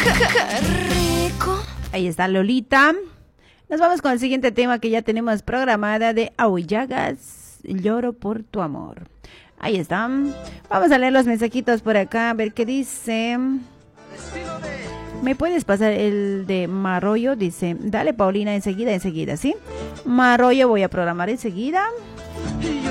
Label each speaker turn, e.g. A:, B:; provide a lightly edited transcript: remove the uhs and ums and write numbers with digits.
A: ¡Qué rico!
B: Ahí está Lolita. Nos vamos con el siguiente tema que ya tenemos programada de Aullagas, Lloro por tu amor. Ahí está. Vamos a leer los mensajitos por acá, a ver qué dice. ¿Me puedes pasar el de Marroyo? Dice, dale Paulina, enseguida, ¿sí? Marroyo voy a programar enseguida.